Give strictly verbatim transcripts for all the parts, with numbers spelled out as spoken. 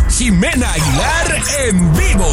Jimena Aguilar en vivo.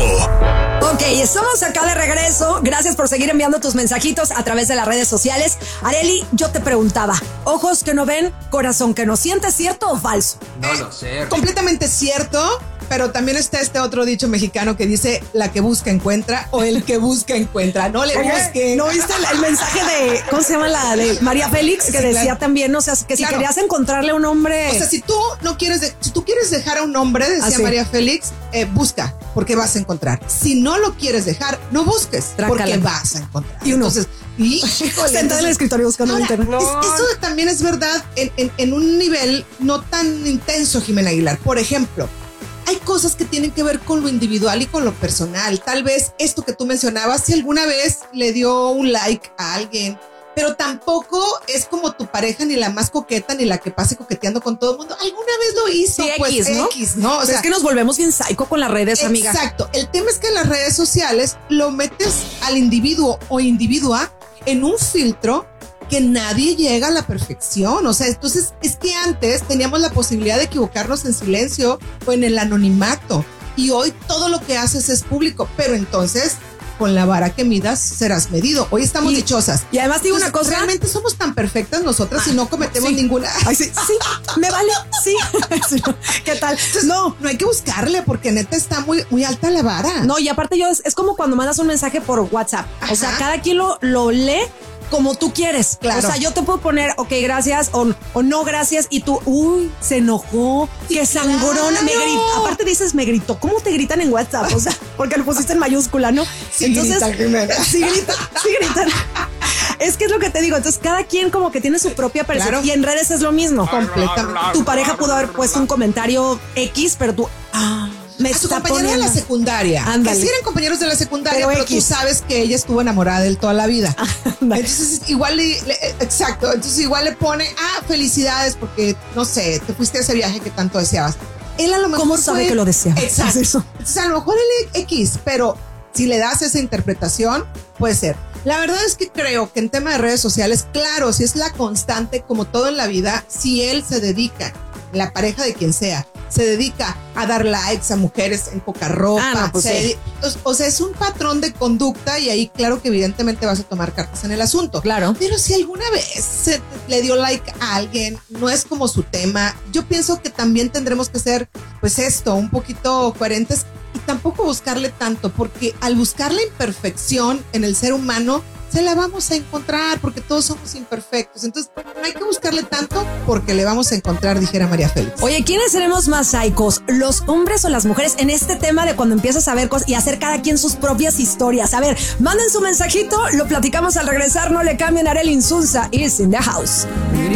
Ok, estamos acá de regreso. Gracias por seguir enviando tus mensajitos a través de las redes sociales. Arely, yo te preguntaba, ojos que no ven, corazón que no siente, ¿cierto o falso? No lo sé. Completamente cierto, pero también está este otro dicho mexicano que dice la que busca encuentra o el que busca encuentra. No le busquen. ¿No viste el, el mensaje de, ¿cómo se llama la de María Félix? Que Sí, decía claro. también, o sea, que si Claro. querías encontrarle un hombre... O sea, si tú no quieres, de- si tú quieres dejar a un hombre, decía Así. María Félix, eh, busca, porque vas a encontrar. Si no lo quieres dejar, no busques, Trácala. porque vas a encontrar. Y uno. Entonces, y, sentada en el escritorio buscando Ahora, en internet. es- eso también es verdad en, en- en un nivel no tan intenso, Jimena Aguilar. Por ejemplo, hay cosas que tienen que ver con lo individual y con lo personal. Tal vez esto que tú mencionabas, si alguna vez le dio un like a alguien, pero tampoco es como tu pareja ni la más coqueta ni la que pase coqueteando con todo el mundo. Alguna vez lo hizo, Sí, pues X, ¿no? X, ¿no? O Pero sea, es que nos volvemos bien psycho con las redes, amiga. exacto. El tema es que en las redes sociales lo metes al individuo o individua en un filtro que nadie llega a la perfección. O sea, entonces es que antes teníamos la posibilidad de equivocarnos en silencio o en el anonimato. Y hoy todo lo que haces es público. Pero entonces, con la vara que midas, serás medido. Hoy estamos Y- dichosas. Y además digo una Entonces, cosa... realmente somos tan perfectas nosotras y no cometemos sí. ninguna. Ay, sí, sí, me vale, sí. Sí, ¿qué tal? Entonces, No, no hay que buscarle porque neta está muy, muy alta la vara. no, y aparte yo, es, es como cuando mandas un mensaje por WhatsApp. O sea, Ajá. cada quien lo, lo lee como tú quieres. Claro. O sea, yo te puedo poner, ok, gracias, o, o no, gracias, y tú, uy, se enojó, qué sangrón, claro. me gritó. Aparte dices, me gritó. ¿Cómo te gritan en WhatsApp? O sea, porque lo pusiste en mayúscula, ¿no? Sí gritan, Jimena. sí gritan, sí gritan. Es que es lo que te digo. Entonces, cada quien como que tiene su propia percepción. Claro. Y en redes es lo mismo. Completamente. Tu pareja pudo haber puesto un comentario X, pero tú, ah, me A su está compañero poniendo. de la secundaria. Ándale. Que sí eran compañeros de la secundaria, Pero pero, X. tú sabes que ella estuvo enamorada de él toda la vida. Ándale. Entonces, igual le, le- exacto. Entonces, igual le pone, ah, felicidades porque, no sé, te fuiste a ese viaje que tanto deseabas. Él a lo mejor. ¿Cómo sabe fue- que lo deseaba? Exacto. Es eso. Entonces, a lo mejor él X, pero si le das esa interpretación, puede ser. La verdad es que creo que en tema de redes sociales, claro, si es la constante, como todo en la vida, si él se dedica, la pareja de quien sea, se dedica a dar likes a mujeres en poca ropa. Ah, no, pues se sí. dedi- o, o sea, es un patrón de conducta y ahí claro que evidentemente vas a tomar cartas en el asunto. Claro. Pero si alguna vez se le dio like a alguien, no es como su tema, yo pienso que también tendremos que ser, pues esto, un poquito coherentes y tampoco buscarle tanto, porque al buscar la imperfección en el ser humano, se la vamos a encontrar porque todos somos imperfectos. Entonces, no hay que buscarle tanto porque le vamos a encontrar, dijera María Félix. Oye, ¿quiénes seremos más psicos? ¿Los hombres o las mujeres? En este tema de cuando empiezas a ver cosas y hacer cada quien sus propias historias. A ver, manden su mensajito, lo platicamos al regresar, no le cambien. Arely Insunza is in the house.